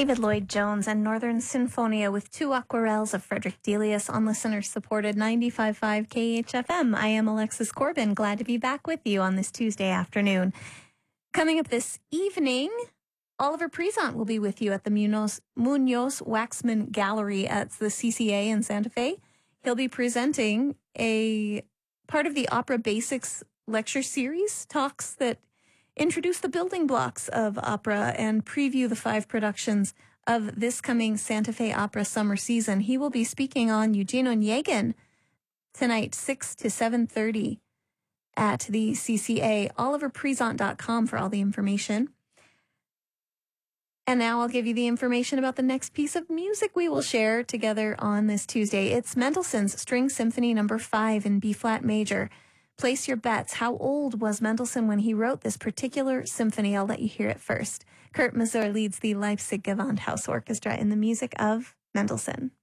David Lloyd-Jones and Northern Sinfonia with two aquarelles of Frederick Delius on listener-supported 95.5 KHFM. I am Alexis Corbin. Glad to be back with you on this Tuesday afternoon. Coming up this evening, Oliver Prezant will be with you at the Munoz Waxman Gallery at the CCA in Santa Fe. He'll be presenting a part of the Opera Basics lecture series, talks that introduce the building blocks of opera and preview the 5 productions of this coming Santa Fe Opera summer season. He will be speaking on Eugen Onegin tonight, 6 to 7:30 at the CCA. OliverPrezant.com for all the information. And now I'll give you the information about the next piece of music we will share together on this Tuesday. It's Mendelssohn's String Symphony No. 5 in B-flat major. Place your bets. How old was Mendelssohn when he wrote this particular symphony? I'll let you hear it first. Kurt Masur leads the Leipzig Gewandhaus Orchestra in the music of Mendelssohn.